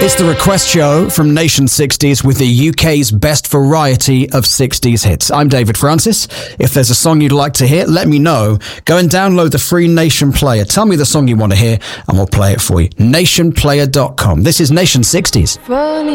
It's the request show from Nation 60s with the UK's best variety of 60s hits. I'm David Francis. If there's a song you'd like to hear, let me know. Go and download the free Nation Player. Tell me the song you want to hear and we'll play it for you. Nationplayer.com. This is Nation 60s. Funny.